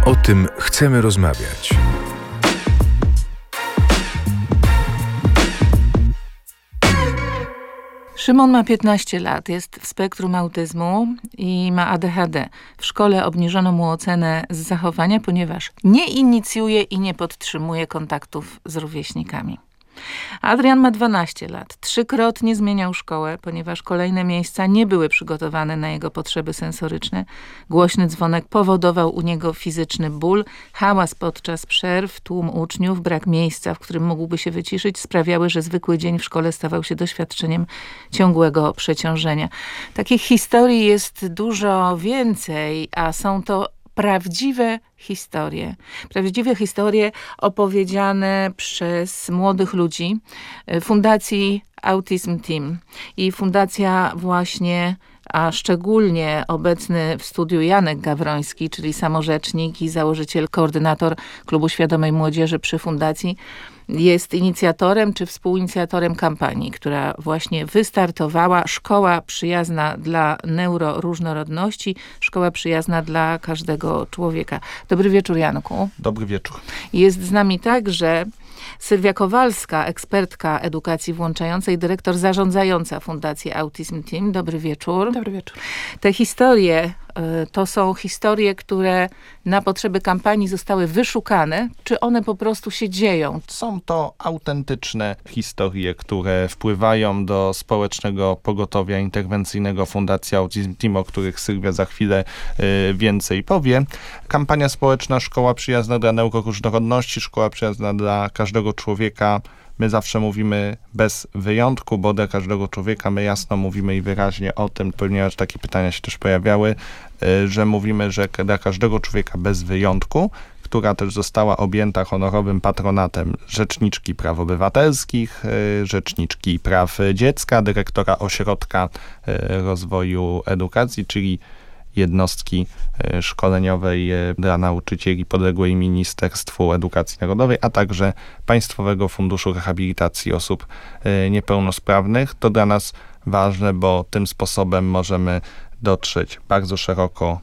O tym chcemy rozmawiać. Szymon ma 15 lat, jest w spektrum autyzmu i ma ADHD. W szkole obniżono mu ocenę z zachowania, ponieważ nie inicjuje i nie podtrzymuje kontaktów z rówieśnikami. Adrian ma 12 lat. 3-krotnie zmieniał szkołę, ponieważ kolejne miejsca nie były przygotowane na jego potrzeby sensoryczne. Głośny dzwonek powodował u niego fizyczny ból, hałas podczas przerw, tłum uczniów, brak miejsca, w którym mógłby się wyciszyć, sprawiały, że zwykły dzień w szkole stawał się doświadczeniem ciągłego przeciążenia. Takich historii jest dużo więcej, a są to prawdziwe historie opowiedziane przez młodych ludzi Fundacji Autism Team. I fundacja właśnie, a szczególnie obecny w studiu Janek Gawroński, czyli samorzecznik i założyciel, koordynator Klubu Świadomej Młodzieży przy fundacji, jest inicjatorem czy współinicjatorem kampanii, która właśnie wystartowała. Szkoła przyjazna dla neuroróżnorodności, szkoła przyjazna dla każdego człowieka. Dobry wieczór, Janku. Dobry wieczór. Jest z nami także Sylwia Kowalska, ekspertka edukacji włączającej, dyrektor zarządzająca Fundacji Autism Team. Dobry wieczór. Dobry wieczór. Te historie to są historie, które na potrzeby kampanii zostały wyszukane, czy one po prostu się dzieją? Są to autentyczne historie, które wpływają do społecznego pogotowia interwencyjnego Fundacji Autism Team, o których Sylwia za chwilę więcej powie. Kampania społeczna Szkoła przyjazna dla neuroróżnorodności, szkoła przyjazna dla każdego człowieka. My zawsze mówimy bez wyjątku, bo dla każdego człowieka my jasno mówimy i wyraźnie o tym, ponieważ takie pytania się też pojawiały, że mówimy, że dla każdego człowieka bez wyjątku, która też została objęta honorowym patronatem Rzeczniczki Praw Obywatelskich, Rzeczniczki Praw Dziecka, dyrektora Ośrodka Rozwoju Edukacji, czyli jednostki szkoleniowej dla nauczycieli podległej Ministerstwu Edukacji Narodowej, a także Państwowego Funduszu Rehabilitacji Osób Niepełnosprawnych. To dla nas ważne, bo tym sposobem możemy dotrzeć bardzo szeroko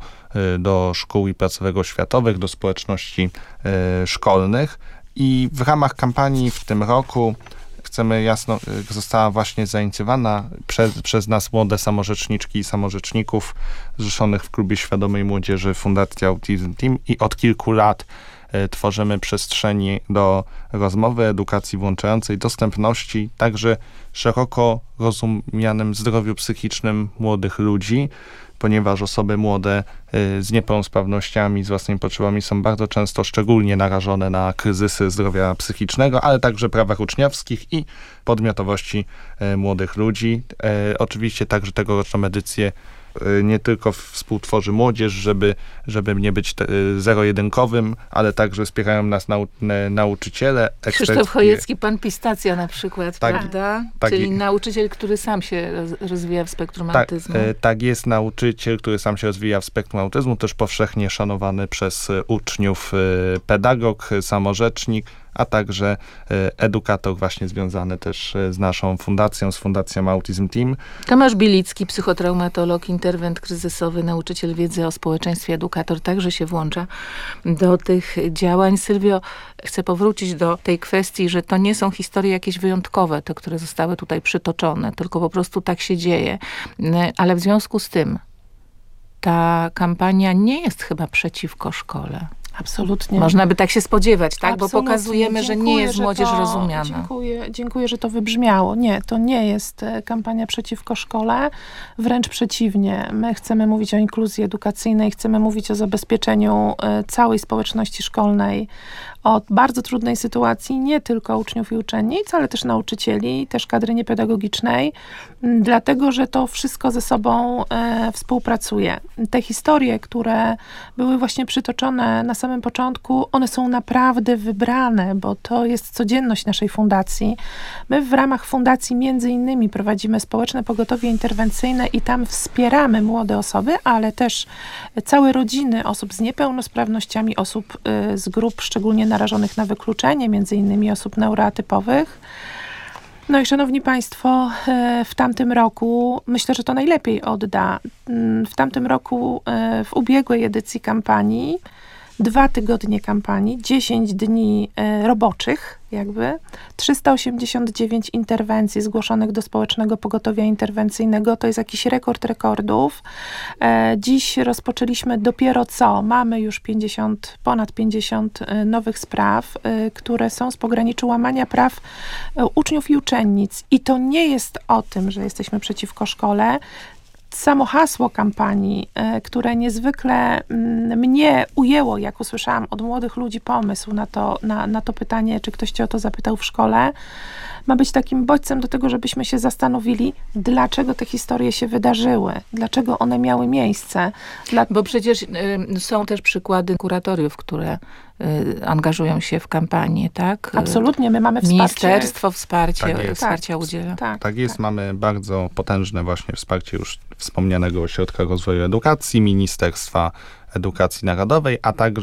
do szkół i placówek oświatowych, do społeczności szkolnych. I w ramach kampanii w tym roku chcemy została właśnie zainicjowana przez nas młode samorzeczniczki i samorzeczników zrzeszonych w Klubie Świadomej Młodzieży Fundacji Autism Team i od kilku lat tworzymy przestrzeni do rozmowy, edukacji włączającej, dostępności, także szeroko rozumianym zdrowiu psychicznym młodych ludzi, ponieważ osoby młode z niepełnosprawnościami, z własnymi potrzebami są bardzo często szczególnie narażone na kryzysy zdrowia psychicznego, ale także prawach uczniowskich i podmiotowości młodych ludzi. Oczywiście także tegoroczną edycję nie tylko współtworzy młodzież, żeby nie być zero-jedynkowym, ale także wspierają nas nauczyciele. Krzysztof Chojecki, pan Pistacja na przykład, tak, prawda? Tak, czyli nauczyciel, który sam się rozwija w spektrum autyzmu. Tak, jest nauczyciel, który sam się rozwija w spektrum autyzmu, też powszechnie szanowany przez uczniów pedagog, samorzecznik, a także edukator właśnie związany też z naszą fundacją, z Fundacją Autism Team. Tomasz Bilicki, psychotraumatolog, interwent kryzysowy, nauczyciel wiedzy o społeczeństwie, edukator, także się włącza do tych działań. Sylwio, chcę powrócić do tej kwestii, że to nie są historie jakieś wyjątkowe, te, które zostały tutaj przytoczone, tylko po prostu tak się dzieje. Ale w związku z tym ta kampania nie jest chyba przeciwko szkole. Absolutnie. Można by tak się spodziewać, tak? Absolutnie. Bo pokazujemy, że nie jest młodzież rozumiana. Dziękuję, że to wybrzmiało. Nie, to nie jest kampania przeciwko szkole. Wręcz przeciwnie. My chcemy mówić o inkluzji edukacyjnej, chcemy mówić o zabezpieczeniu całej społeczności szkolnej od bardzo trudnej sytuacji, nie tylko uczniów i uczennic, ale też nauczycieli, też kadry niepedagogicznej, dlatego, że to wszystko ze sobą współpracuje. Te historie, które były właśnie przytoczone na samym początku, one są naprawdę wybrane, bo to jest codzienność naszej fundacji. My w ramach fundacji między innymi prowadzimy społeczne pogotowie interwencyjne i tam wspieramy młode osoby, ale też całe rodziny osób z niepełnosprawnościami, osób z grup szczególnie narażonych na wykluczenie, między innymi osób neuroatypowych. No i szanowni państwo, w tamtym roku, myślę, że to najlepiej odda, w tamtym roku, w ubiegłej edycji kampanii 2 tygodnie kampanii, 10 dni roboczych, 389 interwencji zgłoszonych do Społecznego Pogotowia Interwencyjnego. To jest jakiś rekord rekordów. Dziś rozpoczęliśmy dopiero co. Mamy już ponad 50 nowych spraw, które są z pograniczu łamania praw uczniów i uczennic. I to nie jest o tym, że jesteśmy przeciwko szkole. Samo hasło kampanii, które niezwykle mnie ujęło, jak usłyszałam od młodych ludzi pomysł na to pytanie, czy ktoś cię o to zapytał w szkole, ma być takim bodźcem do tego, żebyśmy się zastanowili, dlaczego te historie się wydarzyły, dlaczego one miały miejsce. Bo przecież są też przykłady kuratoriów, które angażują się w kampanię, tak? Absolutnie, my mamy wsparcie. Ministerstwo wsparcia udziela. Tak jest, mamy bardzo potężne właśnie wsparcie już wspomnianego Ośrodka Rozwoju Edukacji, Ministerstwa Edukacji Narodowej,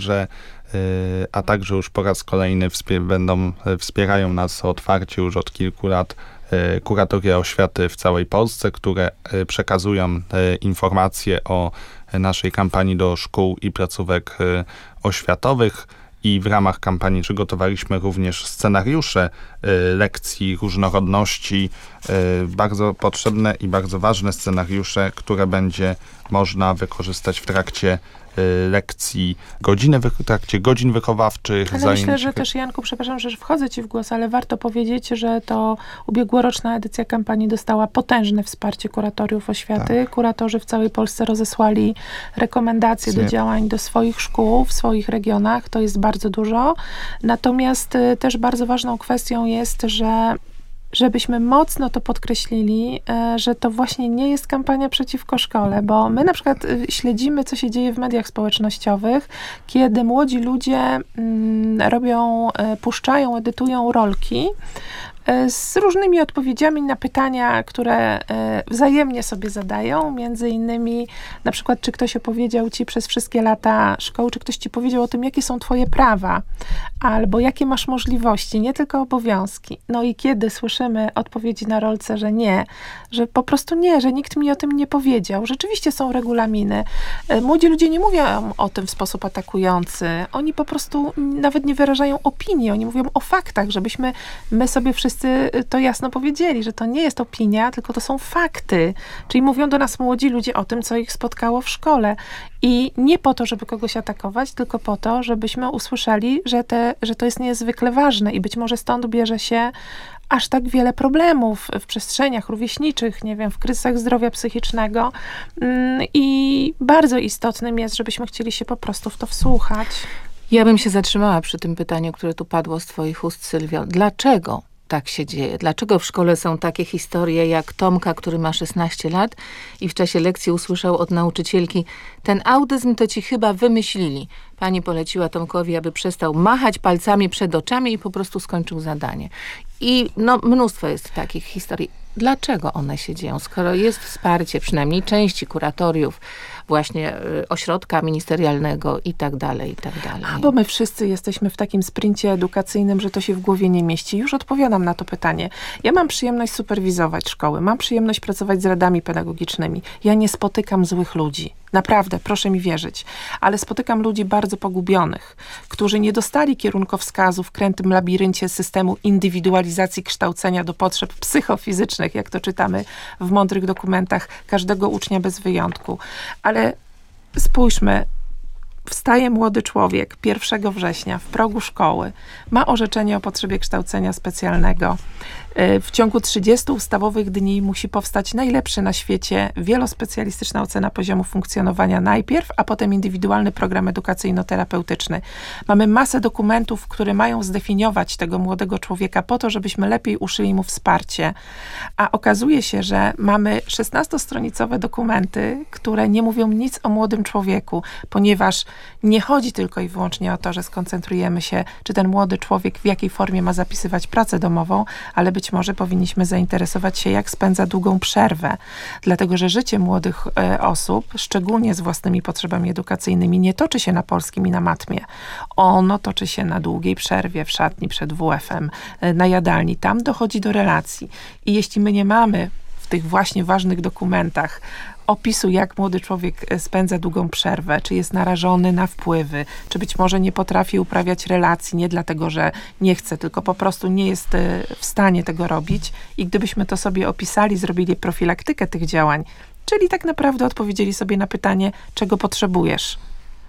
a także już po raz kolejny wspierają nas otwarcie już od kilku lat kuratoria oświaty w całej Polsce, które przekazują informacje o naszej kampanii do szkół i placówek oświatowych. I w ramach kampanii przygotowaliśmy również scenariusze lekcji różnorodności, bardzo potrzebne i bardzo ważne scenariusze, które będzie można wykorzystać w trakcie lekcji, w trakcie godzin wychowawczych. Ale myślę, że też, Janku, przepraszam, że wchodzę ci w głos, ale warto powiedzieć, że to ubiegłoroczna edycja kampanii dostała potężne wsparcie kuratoriów oświaty. Tak. Kuratorzy w całej Polsce rozesłali rekomendacje do działań do swoich szkół, w swoich regionach. To jest bardzo dużo. Natomiast też bardzo ważną kwestią jest, żebyśmy mocno to podkreślili, że to właśnie nie jest kampania przeciwko szkole, bo my na przykład śledzimy, co się dzieje w mediach społecznościowych, kiedy młodzi ludzie puszczają, edytują rolki z różnymi odpowiedziami na pytania, które wzajemnie sobie zadają. Między innymi, na przykład, czy ktoś opowiedział ci przez wszystkie lata szkoły, czy ktoś ci powiedział o tym, jakie są twoje prawa, albo jakie masz możliwości, nie tylko obowiązki. No i kiedy słyszymy odpowiedzi na rolce, że nie, że po prostu nie, że nikt mi o tym nie powiedział. Rzeczywiście są regulaminy. Młodzi ludzie nie mówią o tym w sposób atakujący. Oni po prostu nawet nie wyrażają opinii. Oni mówią o faktach, żebyśmy my sobie wszyscy to jasno powiedzieli, że to nie jest opinia, tylko to są fakty. Czyli mówią do nas młodzi ludzie o tym, co ich spotkało w szkole. I nie po to, żeby kogoś atakować, tylko po to, żebyśmy usłyszeli, że to jest niezwykle ważne i być może stąd bierze się aż tak wiele problemów w przestrzeniach rówieśniczych, nie wiem, w kryzysach zdrowia psychicznego. I bardzo istotnym jest, żebyśmy chcieli się po prostu w to wsłuchać. Ja bym się zatrzymała przy tym pytaniu, które tu padło z twoich ust, Sylwio. Dlaczego tak się dzieje? Dlaczego w szkole są takie historie jak Tomka, który ma 16 lat i w czasie lekcji usłyszał od nauczycielki: ten autyzm to ci chyba wymyślili. Pani poleciła Tomkowi, aby przestał machać palcami przed oczami i po prostu skończył zadanie. I mnóstwo jest takich historii. Dlaczego one się dzieją, skoro jest wsparcie przynajmniej części kuratoriów, właśnie ośrodka ministerialnego i tak dalej, i tak dalej. Bo my wszyscy jesteśmy w takim sprincie edukacyjnym, że to się w głowie nie mieści. Już odpowiadam na to pytanie. Ja mam przyjemność superwizować szkoły, mam przyjemność pracować z radami pedagogicznymi. Ja nie spotykam złych ludzi. Naprawdę, proszę mi wierzyć. Ale spotykam ludzi bardzo pogubionych, którzy nie dostali kierunkowskazu w krętym labiryncie systemu indywidualizacji kształcenia do potrzeb psychofizycznych, jak to czytamy w mądrych dokumentach każdego ucznia bez wyjątku. Ale spójrzmy, wstaje młody człowiek 1 września w progu szkoły, ma orzeczenie o potrzebie kształcenia specjalnego. W ciągu 30 ustawowych dni musi powstać najlepszy na świecie wielospecjalistyczna ocena poziomu funkcjonowania najpierw, a potem indywidualny program edukacyjno-terapeutyczny. Mamy masę dokumentów, które mają zdefiniować tego młodego człowieka po to, żebyśmy lepiej uszyli mu wsparcie. A okazuje się, że mamy 16-stronicowe dokumenty, które nie mówią nic o młodym człowieku, ponieważ nie chodzi tylko i wyłącznie o to, że skoncentrujemy się, czy ten młody człowiek w jakiej formie ma zapisywać pracę domową, ale być może powinniśmy zainteresować się, jak spędza długą przerwę. Dlatego, że życie młodych osób, szczególnie z własnymi potrzebami edukacyjnymi, nie toczy się na polskim i na matmie. Ono toczy się na długiej przerwie, w szatni przed WF-em, na jadalni. Tam dochodzi do relacji. I jeśli my nie mamy w tych właśnie ważnych dokumentach opisu, jak młody człowiek spędza długą przerwę, czy jest narażony na wpływy, czy być może nie potrafi uprawiać relacji, nie dlatego, że nie chce, tylko po prostu nie jest w stanie tego robić. I gdybyśmy to sobie opisali, zrobili profilaktykę tych działań, czyli tak naprawdę odpowiedzieli sobie na pytanie, czego potrzebujesz,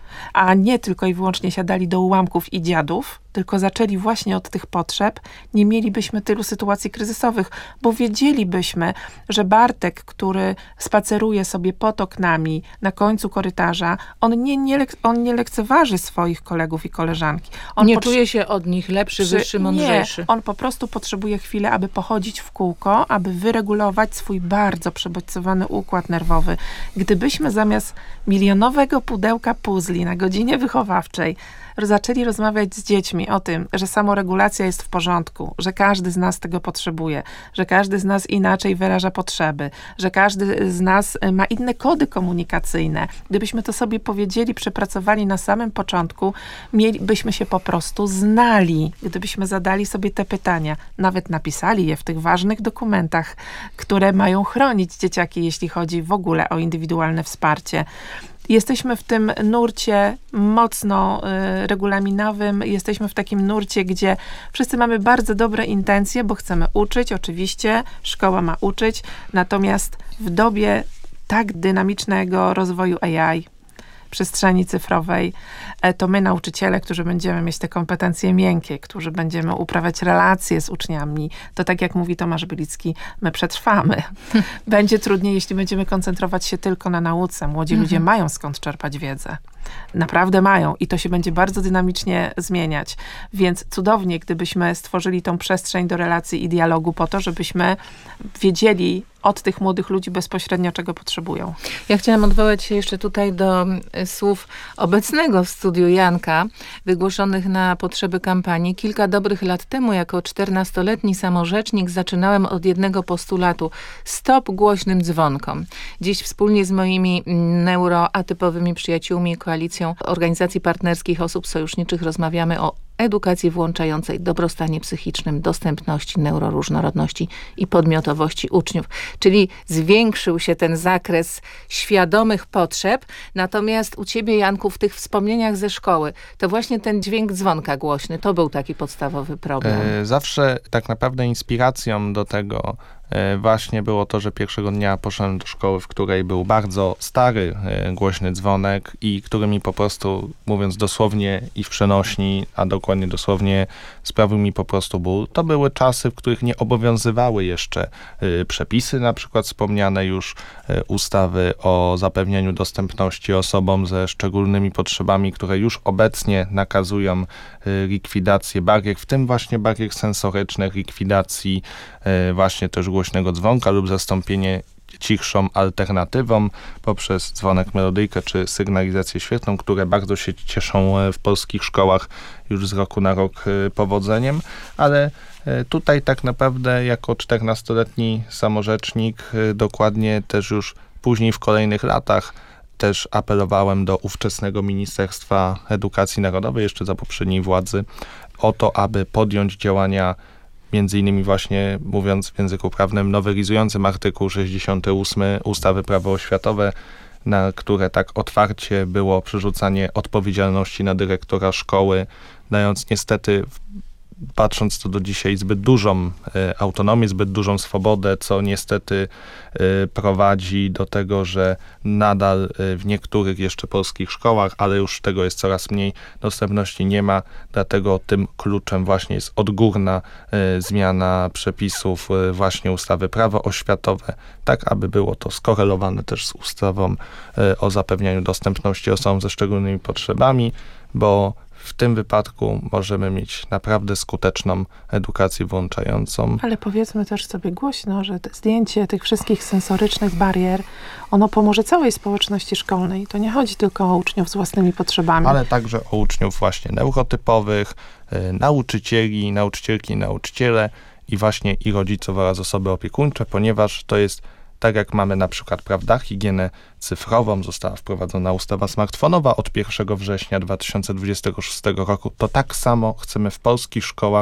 a nie tylko i wyłącznie siadali do ułamków i dziadów, tylko zaczęli właśnie od tych potrzeb, nie mielibyśmy tylu sytuacji kryzysowych, bo wiedzielibyśmy, że Bartek, który spaceruje sobie pod oknami na końcu korytarza, on nie lekceważy swoich kolegów i koleżanki. On nie czuje się od nich lepszy, wyższy, mądrzejszy. Nie, on po prostu potrzebuje chwilę, aby pochodzić w kółko, aby wyregulować swój bardzo przebodźcowany układ nerwowy. Gdybyśmy zamiast milionowego pudełka puzli na godzinie wychowawczej zaczęli rozmawiać z dziećmi o tym, że samoregulacja jest w porządku, że każdy z nas tego potrzebuje, że każdy z nas inaczej wyraża potrzeby, że każdy z nas ma inne kody komunikacyjne. Gdybyśmy to sobie powiedzieli, przepracowali na samym początku, byśmy się po prostu znali. Gdybyśmy zadali sobie te pytania, nawet napisali je w tych ważnych dokumentach, które mają chronić dzieciaki, jeśli chodzi w ogóle o indywidualne wsparcie. Jesteśmy w tym nurcie mocno regulaminowym, jesteśmy w takim nurcie, gdzie wszyscy mamy bardzo dobre intencje, bo chcemy uczyć, oczywiście, szkoła ma uczyć, natomiast w dobie tak dynamicznego rozwoju AI, przestrzeni cyfrowej, to my, nauczyciele, którzy będziemy mieć te kompetencje miękkie, którzy będziemy uprawiać relacje z uczniami, to tak jak mówi Tomasz Bylicki, my przetrwamy. Będzie trudniej, jeśli będziemy koncentrować się tylko na nauce. Młodzi ludzie mają skąd czerpać wiedzę. Naprawdę mają i to się będzie bardzo dynamicznie zmieniać. Więc cudownie, gdybyśmy stworzyli tą przestrzeń do relacji i dialogu po to, żebyśmy wiedzieli od tych młodych ludzi bezpośrednio, czego potrzebują. Ja chciałam odwołać się jeszcze tutaj do słów obecnego w studiu Janka, wygłoszonych na potrzeby kampanii. Kilka dobrych lat temu, jako 14-letni samorzecznik, zaczynałem od jednego postulatu. Stop głośnym dzwonkom. Dziś wspólnie z moimi neuroatypowymi przyjaciółmi, koalicją organizacji partnerskich osób sojuszniczych rozmawiamy o edukacji włączającej dobrostanie psychicznym, dostępności, neuroróżnorodności i podmiotowości uczniów. Czyli zwiększył się ten zakres świadomych potrzeb, natomiast u ciebie, Janku, w tych wspomnieniach ze szkoły, to właśnie ten dźwięk dzwonka głośny, to był taki podstawowy problem. Zawsze tak naprawdę inspiracją do tego właśnie było to, że pierwszego dnia poszedłem do szkoły, w której był bardzo stary, głośny dzwonek i który mi po prostu, mówiąc dosłownie i w przenośni, a dokładnie dosłownie, sprawił mi po prostu ból. To były czasy, w których nie obowiązywały jeszcze przepisy, na przykład wspomniane już ustawy o zapewnieniu dostępności osobom ze szczególnymi potrzebami, które już obecnie nakazują likwidację barier, w tym właśnie barier sensorycznych, likwidacji właśnie też głośnego dzwonka lub zastąpienie cichszą alternatywą poprzez dzwonek, melodyjkę czy sygnalizację świetlną, które bardzo się cieszą w polskich szkołach już z roku na rok powodzeniem, ale tutaj tak naprawdę jako 14-letni samorzecznik dokładnie też już później w kolejnych latach też apelowałem do ówczesnego Ministerstwa Edukacji Narodowej, jeszcze za poprzedniej władzy, o to, aby podjąć działania między innymi właśnie, mówiąc w języku prawnym, nowelizującym artykuł 68 ustawy Prawo oświatowe, na które tak otwarcie było przerzucanie odpowiedzialności na dyrektora szkoły, dając niestety, patrząc to do dzisiaj, zbyt dużą autonomię, zbyt dużą swobodę, co niestety prowadzi do tego, że nadal w niektórych jeszcze polskich szkołach, ale już tego jest coraz mniej, dostępności nie ma, dlatego tym kluczem właśnie jest odgórna zmiana przepisów właśnie ustawy Prawo oświatowe, tak aby było to skorelowane też z ustawą o zapewnianiu dostępności osobom ze szczególnymi potrzebami, bo w tym wypadku możemy mieć naprawdę skuteczną edukację włączającą. Ale powiedzmy też sobie głośno, że zdjęcie tych wszystkich sensorycznych barier, ono pomoże całej społeczności szkolnej. To nie chodzi tylko o uczniów z własnymi potrzebami. Ale także o uczniów właśnie neurotypowych, nauczycieli, nauczycielki, nauczyciele i właśnie i rodziców oraz osoby opiekuńcze, ponieważ to jest tak jak mamy na przykład, prawda, higienę cyfrową, została wprowadzona ustawa smartfonowa od 1 września 2026 roku, to tak samo chcemy w polskich szkołach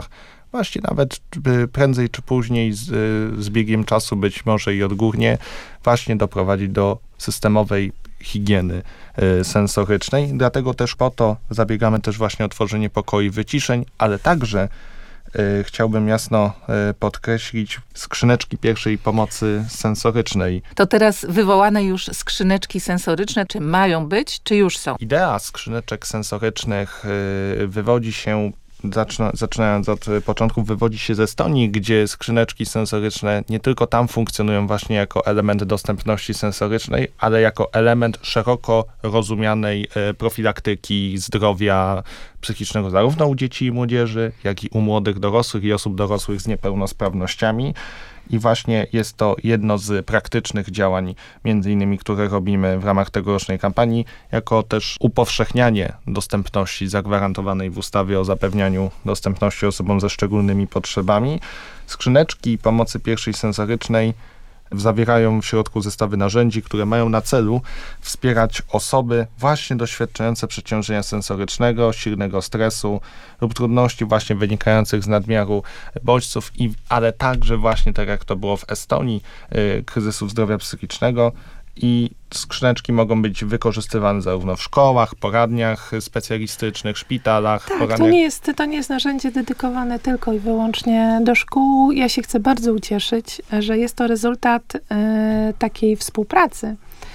właśnie nawet prędzej czy później z biegiem czasu, być może i odgórnie, właśnie doprowadzić do systemowej higieny sensorycznej. Dlatego też po to zabiegamy też właśnie o tworzenie pokoi wyciszeń, ale także chciałbym jasno podkreślić skrzyneczki pierwszej pomocy sensorycznej. To teraz wywołane już skrzyneczki sensoryczne, czy mają być, czy już są? Idea skrzyneczek sensorycznych wywodzi się, zaczynając od początku, wywodzi się z Estonii, gdzie skrzyneczki sensoryczne nie tylko tam funkcjonują właśnie jako element dostępności sensorycznej, ale jako element szeroko rozumianej profilaktyki zdrowia psychicznego zarówno u dzieci i młodzieży, jak i u młodych dorosłych i osób dorosłych z niepełnosprawnościami. I właśnie jest to jedno z praktycznych działań, między innymi, które robimy w ramach tegorocznej kampanii, jako też upowszechnianie dostępności zagwarantowanej w ustawie o zapewnianiu dostępności osobom ze szczególnymi potrzebami. Skrzyneczki pomocy pierwszej sensorycznej zawierają w środku zestawy narzędzi, które mają na celu wspierać osoby właśnie doświadczające przeciążenia sensorycznego, silnego stresu lub trudności właśnie wynikających z nadmiaru bodźców, ale także właśnie, tak jak to było w Estonii, kryzysu zdrowia psychicznego. I skrzyneczki mogą być wykorzystywane zarówno w szkołach, poradniach specjalistycznych, szpitalach. Tak, to nie jest narzędzie dedykowane tylko i wyłącznie do szkół. Ja się chcę bardzo ucieszyć, że jest to rezultat takiej współpracy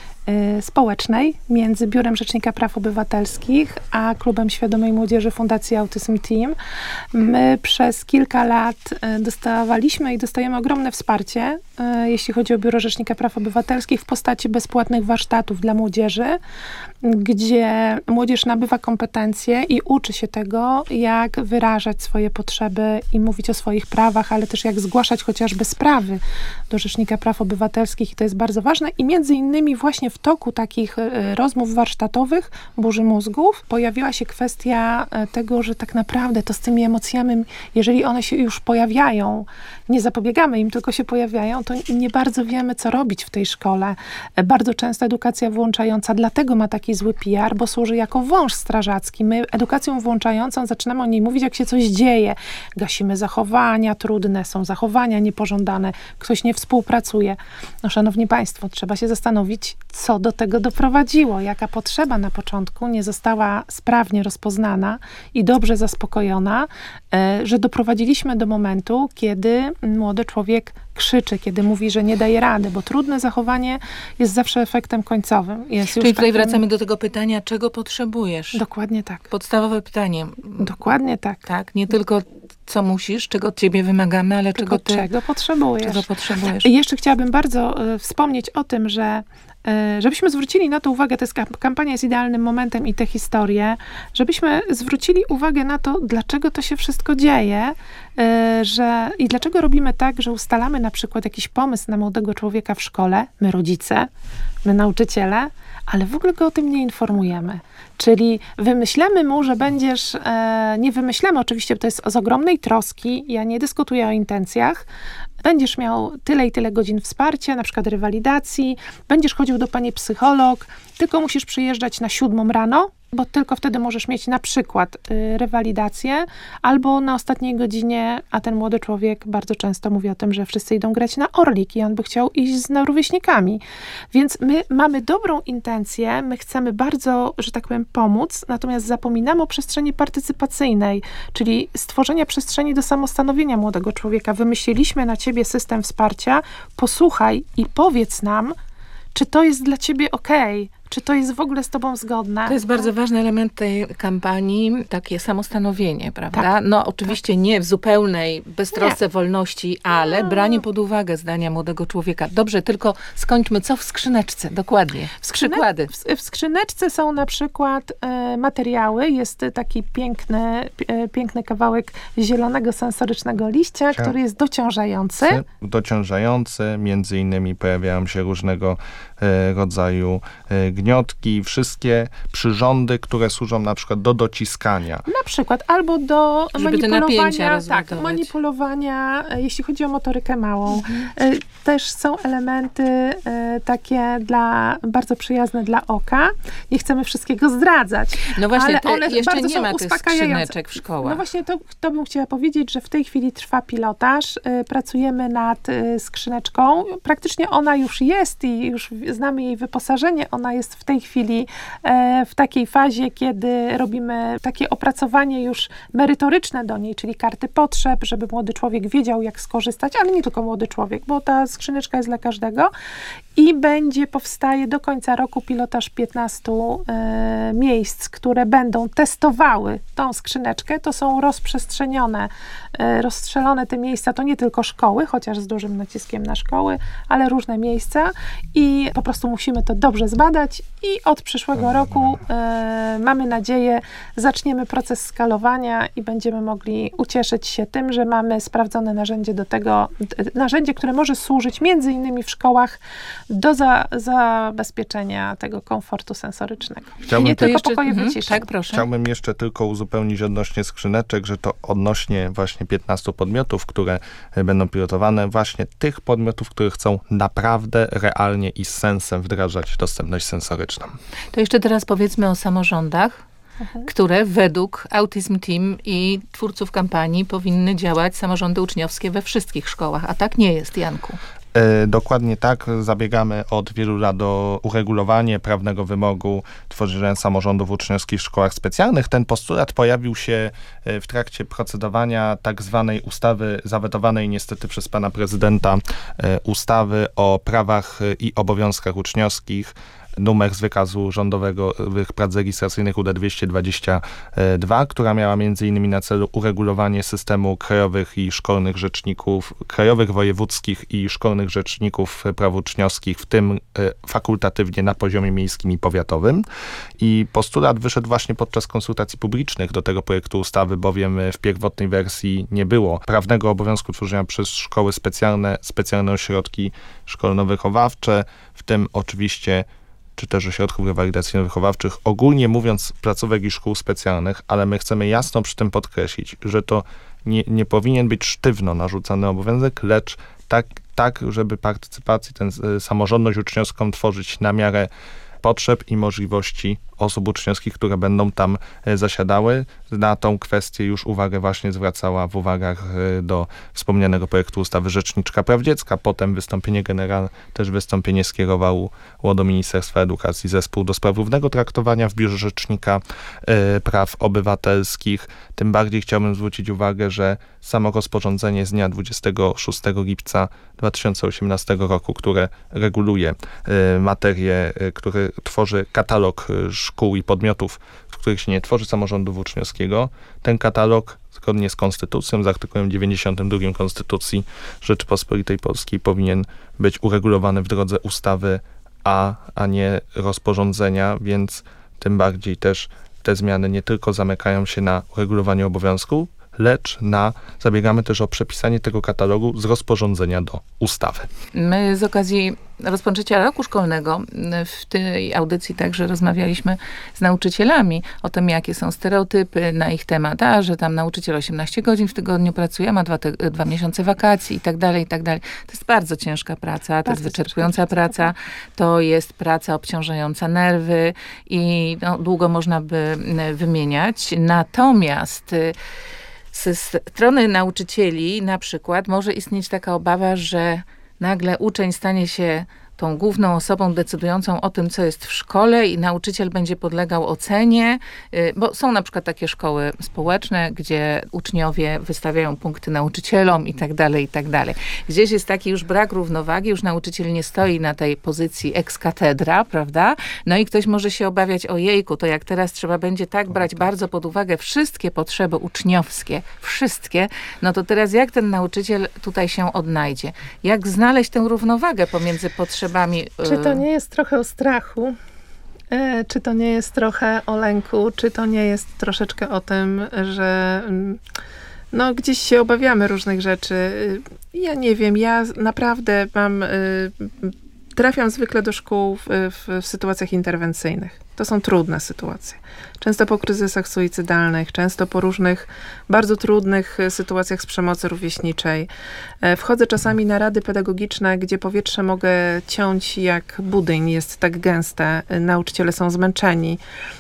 społecznej między Biurem Rzecznika Praw Obywatelskich a Klubem Świadomej Młodzieży Fundacji Autism Team. My przez kilka lat dostawaliśmy i dostajemy ogromne wsparcie, jeśli chodzi o Biuro Rzecznika Praw Obywatelskich, w postaci bezpłatnych warsztatów dla młodzieży, gdzie młodzież nabywa kompetencje i uczy się tego, jak wyrażać swoje potrzeby i mówić o swoich prawach, ale też jak zgłaszać chociażby sprawy do Rzecznika Praw Obywatelskich, i to jest bardzo ważne. I między innymi właśnie w toku takich rozmów warsztatowych, burzy mózgów, pojawiła się kwestia tego, że tak naprawdę to z tymi emocjami, jeżeli one się już pojawiają, nie zapobiegamy im, tylko się pojawiają, to nie bardzo wiemy, co robić w tej szkole. Bardzo często edukacja włączająca dlatego ma taki zły PR, bo służy jako wąż strażacki. My edukacją włączającą zaczynamy o niej mówić, jak się coś dzieje. Gasimy zachowania trudne, są zachowania niepożądane, ktoś nie współpracuje. No, szanowni państwo, trzeba się zastanowić, co do tego doprowadziło, jaka potrzeba na początku nie została sprawnie rozpoznana i dobrze zaspokojona, że doprowadziliśmy do momentu, kiedy młody człowiek krzyczy, kiedy mówi, że nie daje rady, bo trudne zachowanie jest zawsze efektem końcowym. Czyli tutaj wracamy do tego pytania, czego potrzebujesz? Dokładnie tak. Podstawowe pytanie. Dokładnie tak. Tak, nie tylko co musisz, czego od ciebie wymagamy, ale czego potrzebujesz. Czego potrzebujesz. I jeszcze chciałabym bardzo wspomnieć o tym, że żebyśmy zwrócili na to uwagę, to jest kampania jest idealnym momentem i te historie, żebyśmy zwrócili uwagę na to, dlaczego to się wszystko dzieje, i dlaczego robimy tak, że ustalamy na przykład jakiś pomysł na młodego człowieka w szkole, my rodzice, my nauczyciele, ale w ogóle go o tym nie informujemy. Czyli wymyślamy mu, że będziesz, nie wymyślamy oczywiście, bo to jest z ogromnej troski, ja nie dyskutuję o intencjach, będziesz miał tyle i tyle godzin wsparcia, na przykład rewalidacji, będziesz chodził do pani psycholog, tylko musisz przyjeżdżać na 7 rano, bo tylko wtedy możesz mieć na przykład rewalidację, albo na ostatniej godzinie, a ten młody człowiek bardzo często mówi o tym, że wszyscy idą grać na Orlik i on by chciał iść z rówieśnikami. Więc my mamy dobrą intencję, my chcemy bardzo, że tak powiem, pomóc, natomiast zapominamy o przestrzeni partycypacyjnej, czyli stworzenia przestrzeni do samostanowienia młodego człowieka. Wymyśliliśmy na ciebie system wsparcia, posłuchaj i powiedz nam, czy to jest dla ciebie okej, czy to jest w ogóle z tobą zgodne. To jest bardzo ważny element tej kampanii, takie samostanowienie, prawda? Tak, no oczywiście nie w zupełnej beztrosce wolności, ale branie pod uwagę zdania młodego człowieka. Dobrze, tylko skończmy, co w skrzyneczce, dokładnie. Przykłady. W skrzyneczce są na przykład materiały, jest taki piękny kawałek zielonego sensorycznego liścia, który jest dociążający. Między innymi pojawiają się różnego rodzaju gniotki, wszystkie przyrządy, które służą na przykład do dociskania. Na przykład, albo do Żeby te napięcia manipulowania, rozładować. manipulowania, jeśli chodzi o motorykę małą. Też są elementy takie bardzo przyjazne dla oka. Nie chcemy wszystkiego zdradzać. No właśnie, ale one jeszcze bardzo nie są ma tych uspokajające. skrzyneczek w szkołach. No właśnie, to bym chciała powiedzieć, że w tej chwili trwa pilotaż. Pracujemy nad skrzyneczką. Praktycznie ona już jest i już znamy jej wyposażenie. Ona jest w tej chwili w takiej fazie, kiedy robimy takie opracowanie już merytoryczne do niej, czyli karty potrzeb, żeby młody człowiek wiedział, jak skorzystać, ale nie tylko młody człowiek, bo ta skrzyneczka jest dla każdego. I powstaje do końca roku pilotaż 15 miejsc, które będą testowały tą skrzyneczkę. To są rozstrzelone te miejsca, to nie tylko szkoły, chociaż z dużym naciskiem na szkoły, ale różne miejsca i po prostu musimy to dobrze zbadać i od przyszłego roku mamy nadzieję, zaczniemy proces skalowania i będziemy mogli ucieszyć się tym, że mamy sprawdzone narzędzie do tego, narzędzie, które może służyć między innymi w szkołach do zabezpieczenia tego komfortu sensorycznego. Chciałbym I nie tylko jeszcze- pokoje wyciszeń. Tak, proszę. Chciałbym jeszcze tylko uzupełnić odnośnie skrzyneczek, że to odnośnie właśnie 15 podmiotów, które będą pilotowane, właśnie tych podmiotów, które chcą naprawdę, realnie i z sensem wdrażać dostępność sensoryczną. To jeszcze teraz powiedzmy o samorządach, które według Autism Team i twórców kampanii powinny działać samorządy uczniowskie we wszystkich szkołach, a tak nie jest, Janku. Dokładnie tak. Zabiegamy od wielu lat o uregulowanie prawnego wymogu tworzenia samorządów uczniowskich w szkołach specjalnych. Ten postulat pojawił się w trakcie procedowania tak zwanej ustawy zawetowanej niestety przez pana prezydenta ustawy o prawach i obowiązkach uczniowskich, numer z wykazu rządowego prac legislacyjnych UD 222, która miała m.in. na celu uregulowanie systemu krajowych i szkolnych rzeczników, krajowych, wojewódzkich i szkolnych rzeczników praw uczniowskich, w tym fakultatywnie na poziomie miejskim i powiatowym. I postulat wyszedł właśnie podczas konsultacji publicznych do tego projektu ustawy, bowiem w pierwotnej wersji nie było prawnego obowiązku tworzenia przez szkoły specjalne ośrodki szkolno-wychowawcze, w tym oczywiście czy też ośrodków rewalidacyjno-wychowawczych, ogólnie mówiąc placówek i szkół specjalnych, ale my chcemy jasno przy tym podkreślić, że to nie powinien być sztywno narzucany obowiązek, lecz tak, żeby partycypację, tę samorządność uczniowską tworzyć na miarę potrzeb i możliwości osób uczniowskich, które będą tam zasiadały. Na tą kwestię już uwagę właśnie zwracała w uwagach do wspomnianego projektu ustawy Rzeczniczka Praw Dziecka. Potem wystąpienie generalne, też wystąpienie skierowało do Ministerstwa Edukacji zespół do spraw równego traktowania w Biurze Rzecznika Praw Obywatelskich. Tym bardziej chciałbym zwrócić uwagę, że samo rozporządzenie z dnia 26 lipca 2018 roku, które reguluje materię, które tworzy katalog szkół i podmiotów, w których się nie tworzy samorządu uczniowskiego, ten katalog zgodnie z konstytucją, z artykułem 92 Konstytucji Rzeczypospolitej Polskiej powinien być uregulowany w drodze ustawy, a nie rozporządzenia, więc tym bardziej też te zmiany nie tylko zamykają się na uregulowaniu obowiązku, lecz zabiegamy też o przepisanie tego katalogu z rozporządzenia do ustawy. My z okazji rozpoczęcia roku szkolnego w tej audycji także rozmawialiśmy z nauczycielami o tym, jakie są stereotypy na ich temat, że tam nauczyciel 18 godzin w tygodniu pracuje, ma 2 miesiące wakacji i tak dalej, i tak dalej. To jest bardzo ciężka praca, to jest wyczerpująca praca, to jest praca obciążająca nerwy i długo można by wymieniać. Natomiast ze strony nauczycieli na przykład może istnieć taka obawa, że nagle uczeń stanie się tą główną osobą decydującą o tym, co jest w szkole i nauczyciel będzie podlegał ocenie, bo są na przykład takie szkoły społeczne, gdzie uczniowie wystawiają punkty nauczycielom i tak dalej, i tak dalej. Gdzieś jest taki już brak równowagi, już nauczyciel nie stoi na tej pozycji ex cathedra, prawda? No i ktoś może się obawiać, ojejku, to jak teraz trzeba będzie tak brać bardzo pod uwagę wszystkie potrzeby uczniowskie, wszystkie, no to teraz jak ten nauczyciel tutaj się odnajdzie? Jak znaleźć tę równowagę pomiędzy potrzebami? Czy to nie jest trochę o strachu? Czy to nie jest trochę o lęku? Czy to nie jest troszeczkę o tym, że gdzieś się obawiamy różnych rzeczy? Ja nie wiem, ja naprawdę mam Trafiam zwykle do szkół w sytuacjach interwencyjnych. To są trudne sytuacje. Często po kryzysach suicydalnych, często po różnych bardzo trudnych sytuacjach z przemocy rówieśniczej. Wchodzę czasami na rady pedagogiczne, gdzie powietrze mogę ciąć jak budyń, jest tak gęste. Nauczyciele są zmęczeni.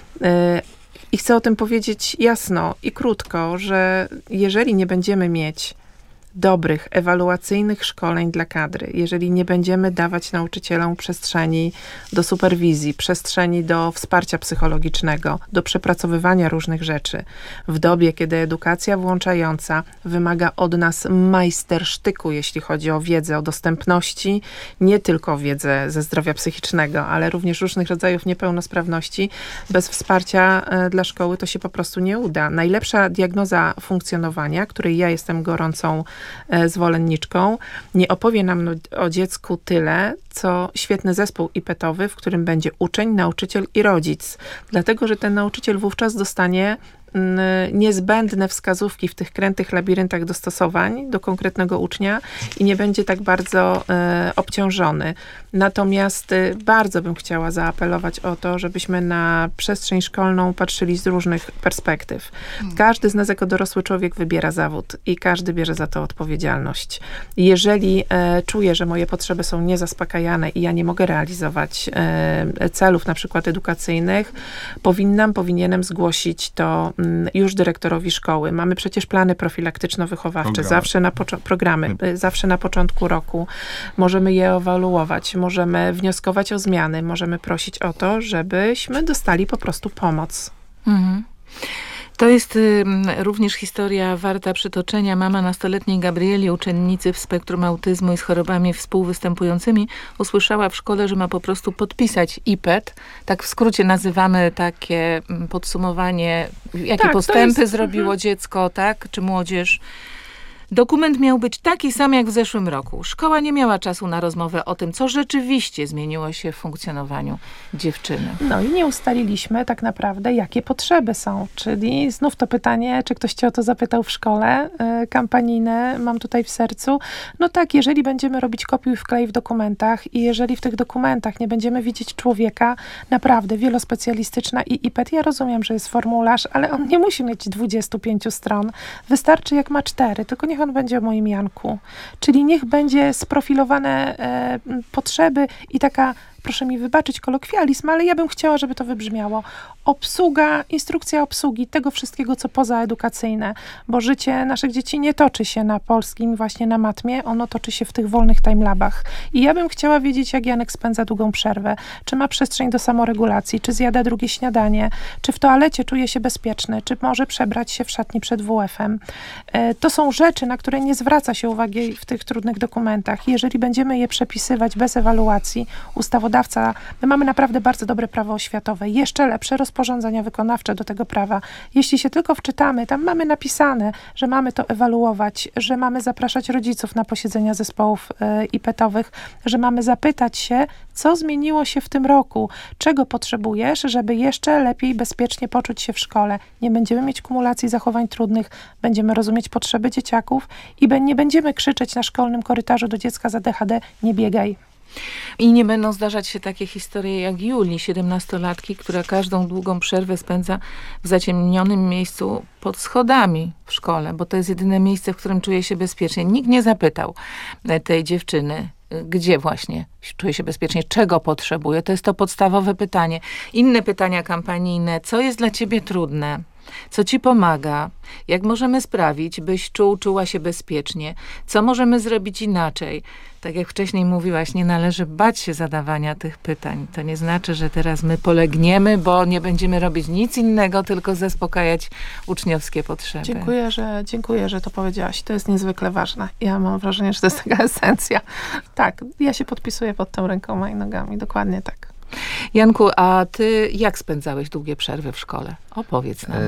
I chcę o tym powiedzieć jasno i krótko, że jeżeli nie będziemy mieć dobrych, ewaluacyjnych szkoleń dla kadry, jeżeli nie będziemy dawać nauczycielom przestrzeni do superwizji, przestrzeni do wsparcia psychologicznego, do przepracowywania różnych rzeczy, w dobie, kiedy edukacja włączająca wymaga od nas majstersztyku, jeśli chodzi o wiedzę, o dostępności, nie tylko wiedzę ze zdrowia psychicznego, ale również różnych rodzajów niepełnosprawności, bez wsparcia dla szkoły to się po prostu nie uda. Najlepsza diagnoza funkcjonowania, której ja jestem gorącą zwolenniczką, nie opowie nam o dziecku tyle, co świetny zespół IPT-owy, w którym będzie uczeń, nauczyciel i rodzic. Dlatego, że ten nauczyciel wówczas dostanie niezbędne wskazówki w tych krętych labiryntach dostosowań do konkretnego ucznia i nie będzie tak bardzo obciążony. Natomiast bardzo bym chciała zaapelować o to, żebyśmy na przestrzeń szkolną patrzyli z różnych perspektyw. Każdy z nas jako dorosły człowiek wybiera zawód i każdy bierze za to odpowiedzialność. Jeżeli czuję, że moje potrzeby są niezaspokajane i ja nie mogę realizować celów na przykład edukacyjnych, powinienem zgłosić to już dyrektorowi szkoły. Mamy przecież plany profilaktyczno-wychowawcze, programy, zawsze na początku roku. Możemy je ewaluować, możemy wnioskować o zmiany, możemy prosić o to, żebyśmy dostali po prostu pomoc. Mhm. To jest również historia warta przytoczenia. Mama nastoletniej Gabrieli, uczennicy w spektrum autyzmu i z chorobami współwystępującymi, usłyszała w szkole, że ma po prostu podpisać IPET. Tak w skrócie nazywamy takie podsumowanie, jakie postępy zrobiło dziecko, tak, czy młodzież. Dokument miał być taki sam jak w zeszłym roku. Szkoła nie miała czasu na rozmowę o tym, co rzeczywiście zmieniło się w funkcjonowaniu dziewczyny. No i nie ustaliliśmy tak naprawdę, jakie potrzeby są. Czyli znów to pytanie, czy ktoś cię o to zapytał w szkole kampanijne, mam tutaj w sercu. No tak, jeżeli będziemy robić kopiuj wklej w dokumentach i jeżeli w tych dokumentach nie będziemy widzieć człowieka, naprawdę wielospecjalistyczna i IPET, ja rozumiem, że jest formularz, ale on nie musi mieć 25 stron. Wystarczy jak ma 4, tylko niech on będzie o moim Janku. Czyli niech będzie sprofilowane potrzeby i taka, proszę mi wybaczyć kolokwializm, ale ja bym chciała, żeby to wybrzmiało. Obsługa, instrukcja obsługi tego wszystkiego, co pozaedukacyjne, bo życie naszych dzieci nie toczy się na polskim, właśnie na matmie, ono toczy się w tych wolnych timelabach. I ja bym chciała wiedzieć, jak Janek spędza długą przerwę, czy ma przestrzeń do samoregulacji, czy zjada drugie śniadanie, czy w toalecie czuje się bezpieczny, czy może przebrać się w szatni przed WF-em. To są rzeczy, na które nie zwraca się uwagi w tych trudnych dokumentach. Jeżeli będziemy je przepisywać bez ewaluacji, ustawodawca, my mamy naprawdę bardzo dobre prawo oświatowe, jeszcze lepsze rozporządzenia wykonawcze do tego prawa. Jeśli się tylko wczytamy, tam mamy napisane, że mamy to ewaluować, że mamy zapraszać rodziców na posiedzenia zespołów IPET-owych, że mamy zapytać się, co zmieniło się w tym roku, czego potrzebujesz, żeby jeszcze lepiej, bezpiecznie poczuć się w szkole. Nie będziemy mieć kumulacji zachowań trudnych, będziemy rozumieć potrzeby dzieciaków i nie będziemy krzyczeć na szkolnym korytarzu do dziecka z ADHD, nie biegaj. I nie będą zdarzać się takie historie jak Julii, 17-latki, która każdą długą przerwę spędza w zaciemnionym miejscu pod schodami w szkole, bo to jest jedyne miejsce, w którym czuje się bezpiecznie. Nikt nie zapytał tej dziewczyny, gdzie właśnie czuje się bezpiecznie, czego potrzebuje. To jest to podstawowe pytanie. Inne pytania kampanijne. Co jest dla ciebie trudne? Co ci pomaga? Jak możemy sprawić, byś czuła się bezpiecznie? Co możemy zrobić inaczej? Tak jak wcześniej mówiłaś, nie należy bać się zadawania tych pytań. To nie znaczy, że teraz my polegniemy, bo nie będziemy robić nic innego, tylko zaspokajać uczniowskie potrzeby. Dziękuję, że to powiedziałaś. To jest niezwykle ważne. Ja mam wrażenie, że to jest taka esencja. Tak, ja się podpisuję pod tą rękoma i nogami. Dokładnie tak. Janku, a ty jak spędzałeś długie przerwy w szkole? Opowiedz nam.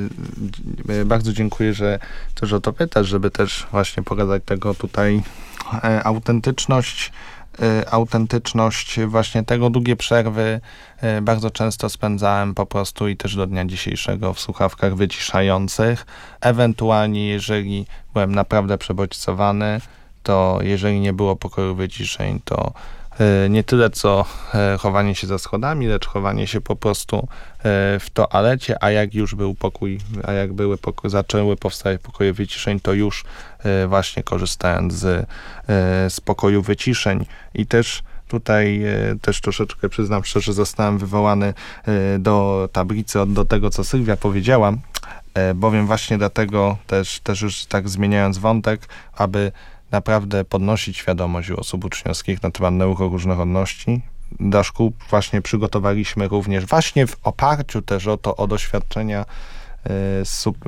Bardzo dziękuję, że też o to pytasz, żeby też właśnie pokazać tego tutaj autentyczność właśnie tego. Długie przerwy bardzo często spędzałem po prostu i też do dnia dzisiejszego w słuchawkach wyciszających. Ewentualnie, jeżeli byłem naprawdę przebodźcowany, to jeżeli nie było pokoju wyciszeń, to nie tyle co chowanie się za schodami, lecz chowanie się po prostu w toalecie, a jak już był pokój, a jak zaczęły powstawać pokoje wyciszeń, to już właśnie korzystając z pokoju wyciszeń. I też tutaj też troszeczkę, przyznam szczerze, zostałem wywołany do tablicy, do tego, co Sylwia powiedziała, bowiem właśnie dlatego też już tak zmieniając wątek, aby naprawdę podnosić świadomość u osób uczniowskich na temat neuroróżnorodności. Do szkół właśnie przygotowaliśmy również właśnie w oparciu też o doświadczenia